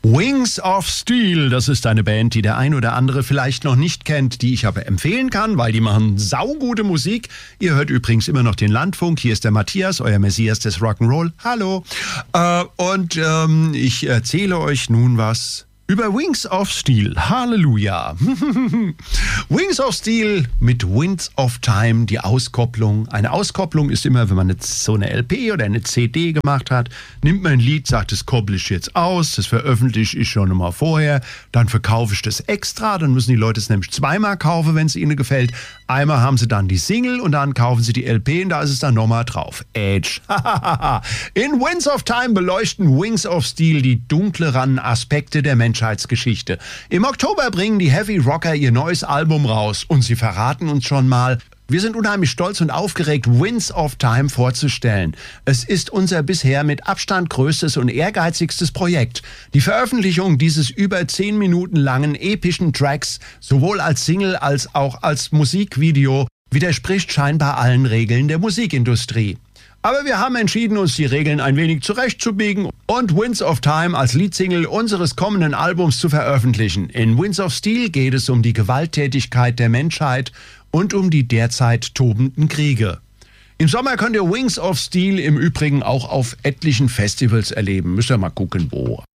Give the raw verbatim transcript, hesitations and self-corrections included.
Wings of Steel, das ist eine Band, die der ein oder andere vielleicht noch nicht kennt, die ich aber empfehlen kann, weil die machen saugute Musik. Ihr hört übrigens immer noch den Landfunk. Hier ist der Matthias, euer Messias des Rock'n'Roll. Hallo. Äh, und ähm, ich erzähle euch nun was über Wings of Steel. Halleluja. Wings of Steel mit Winds of Time, die Auskopplung. Eine Auskopplung ist immer, wenn man jetzt so eine L P oder eine C D gemacht hat, nimmt man ein Lied, sagt, das kopple ich jetzt aus, das veröffentliche ich schon mal vorher, dann verkaufe ich das extra, dann müssen die Leute es nämlich zweimal kaufen, wenn es ihnen gefällt. Einmal haben sie dann die Single und dann kaufen sie die L P und da ist es dann nochmal drauf. Edge. In Winds of Time beleuchten Wings of Steel die dunkleren Aspekte der Menschheitsgeschichte. Im Oktober bringen die Heavy Rocker ihr neues Album raus und sie verraten uns schon mal, wir sind unheimlich stolz und aufgeregt, Winds of Time vorzustellen. Es ist unser bisher mit Abstand größtes und ehrgeizigstes Projekt. Die Veröffentlichung dieses über zehn Minuten langen epischen Tracks, sowohl als Single als auch als Musikvideo, widerspricht scheinbar allen Regeln der Musikindustrie. Aber wir haben entschieden, uns die Regeln ein wenig zurechtzubiegen und Winds of Time als Leadsingle unseres kommenden Albums zu veröffentlichen. In Winds of Steel geht es um die Gewalttätigkeit der Menschheit und um die derzeit tobenden Kriege. Im Sommer könnt ihr Wings of Steel im Übrigen auch auf etlichen Festivals erleben. Müsst ihr mal gucken, wo.